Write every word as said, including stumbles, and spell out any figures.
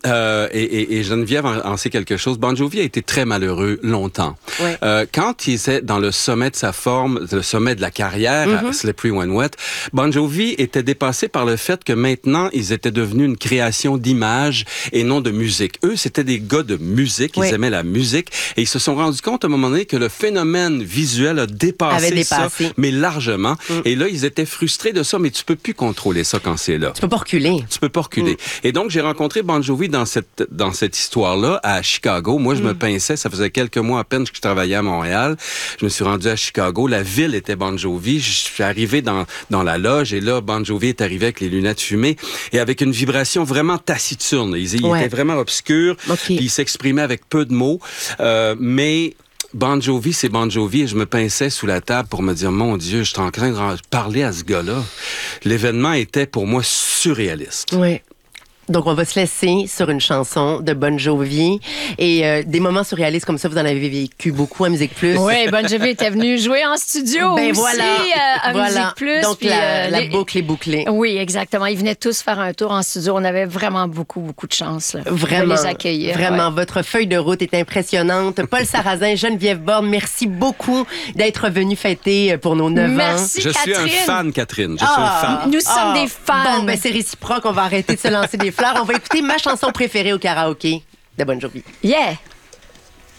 euh, et, et, et Geneviève en, en sait quelque chose. Bon Jovi a été très malheureux longtemps. Ouais. Euh, quand il était dans le sommet de sa forme, le sommet de la carrière, mm-hmm. à Slippery When Wet, Bon Jovi était dépassé par le fait que maintenant, ils étaient devenus une création d'images et non de musique. Eux, c'était des gars de musique. Ils oui. aimaient la musique. Et ils se sont rendus compte à un moment donné que le phénomène visuel a dépassé, dépassé. ça, mais largement. Mm. Et là, ils étaient frustrés de ça, mais tu peux plus contrôler ça quand c'est là. Tu peux pas reculer. Tu peux pas reculer. Mm. Et donc, j'ai rencontré Bon Jovi dans cette, dans cette histoire-là à Chicago. Moi, je mm. me pinçais. Ça faisait quelques mois à peine que je travaillais à Montréal. Je me suis rendu à Chicago. La ville était Bon Jovi. Je suis arrivé dans, dans la loge et là, Bon Jovi est arrivé avec les lunettes fumées et avec une vibration vraiment taciturne. Il, il ouais. était vraiment obscur. Okay. Puis il s'exprimait avec peu de mots. Euh, mais Bon Jovi, c'est Bon Jovi et je me pinçais sous la table pour me dire, mon Dieu, je suis en train de parler à ce gars-là. L'événement était pour moi surréaliste. Oui. Donc, on va se laisser sur une chanson de Bon Jovi. Et euh, des moments surréalistes comme ça, vous en avez vécu beaucoup à Musique Plus. Oui, Bon Jovi était venu jouer en studio ben aussi voilà. euh, à voilà. Musique Plus. Donc, puis, la, euh, la les... boucle est bouclée. Oui, exactement. Ils venaient tous faire un tour en studio. On avait vraiment beaucoup, beaucoup de chance là, vraiment, de les accueillir. Vraiment, ouais. votre feuille de route est impressionnante. Paul Sarrazin, Geneviève Borne, merci beaucoup d'être venus fêter pour nos neuf merci, ans. Je Catherine. suis un fan, Catherine. Je ah, suis un fan. Nous sommes ah, des fans. Bon, ben c'est réciproque. On va arrêter de se lancer des fleurs. On va écouter ma chanson préférée au karaoké de Bon Jovi. Yeah!